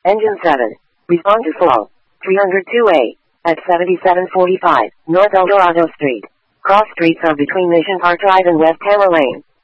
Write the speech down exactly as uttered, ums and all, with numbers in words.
Engine seven. Respond to full. three oh two A. At seventy-seven forty-five, North El Dorado Street. Cross streets are between Mission Park Drive and West Hammer Lane.